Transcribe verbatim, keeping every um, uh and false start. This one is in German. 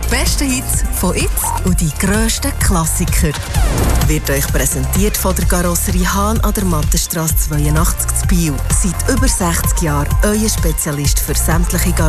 besten Hits von jetzt und die grössten Klassiker. Wird euch präsentiert von der Karosserie Hahn an der Mattenstrasse zweiundachtzig zu Biel. Seit über sechzig Jahren euer Spezialist für sämtliche